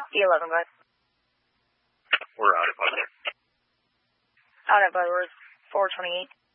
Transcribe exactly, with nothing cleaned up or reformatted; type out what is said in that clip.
D eleven, go ahead. We're out of Butler. Out at Butler, four twenty-eight.